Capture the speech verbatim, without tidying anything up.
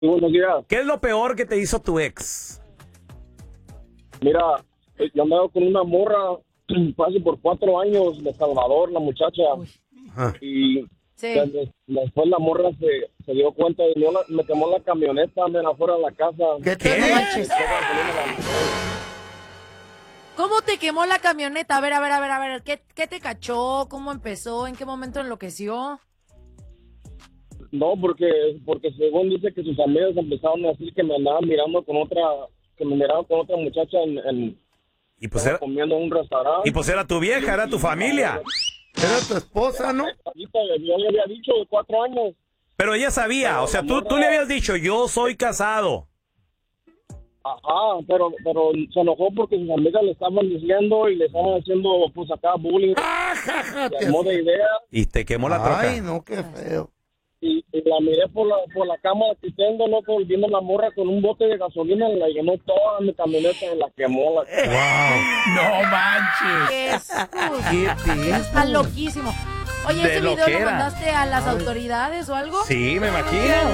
Sí, buenos días. ¿Qué es lo peor que te hizo tu ex? Mira, yo andaba con una morra casi por cuatro años de Salvador, la muchacha. Ah. Y Sí. des- después la morra se, se dio cuenta y me, me quemó la camioneta, me afuera de la casa. ¿Qué te ¿Qué? manches? ¿Cómo te quemó la camioneta? A ver, a ver, a ver, a ver. ¿Qué, qué te cachó? ¿Cómo empezó? ¿En qué momento enloqueció? No, porque porque según dice que sus amigos empezaron a decir que me andaban mirando con otra, que me miraban con otra muchacha en, en Y pues estaba era, comiendo en un restaurante. y pues era tu vieja, era tu familia. Era tu esposa, ¿no? Ahorita yo le había dicho de cuatro años. Pero ella sabía, o sea, tú, tú le habías dicho, yo soy casado. Ajá, pero pero se enojó porque sus amigas le estaban diciendo y le estaban haciendo pues acá bullying. Ah, ja, ja, Se te- armó de idea Y te quemó la troca. Ay, no, qué feo. y, y la miré por la por la cama asistiendo, loco, viendo la morra con un bote de gasolina, la llenó toda mi camioneta y la quemó. La... No manches. Jesús. Qué tipo. Está loquísimo. Oye, De ¿ese video loquera. lo mandaste a las autoridades o algo? Sí, me imagino.